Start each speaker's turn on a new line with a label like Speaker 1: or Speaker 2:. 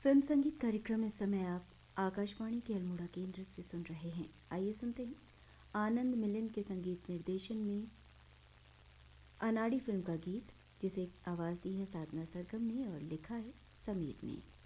Speaker 1: Film संगीत कार्यक्रम इस समय आप आकाशवाणी के अल्मोड़ा केंद्र से सुन रहे हैं। आइए सुनते हैं आनंद मिलिंद के संगीत निर्देशन में अनाड़ी फिल्म का गीत, जिसे आवाज़ दी है साधना सरगम ने और लिखा है समीर ने।